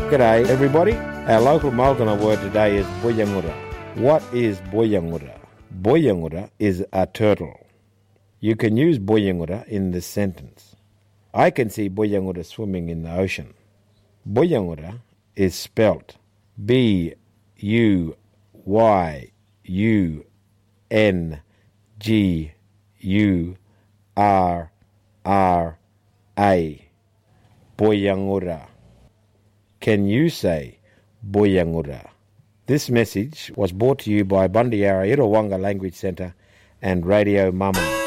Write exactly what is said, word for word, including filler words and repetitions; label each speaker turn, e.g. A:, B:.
A: G'day everybody. Our local Mulgana word today is Boyangura. What is Boyangura? Boyangura is a turtle. You can use Boyangura in this sentence. I can see Boyangura swimming in the ocean. Boyangura is spelt B U Y U N G U R R A. Boyangura. Can you say Boyangura? This message was brought to you by Bundyara Irawanga Language Centre and Radio Mama.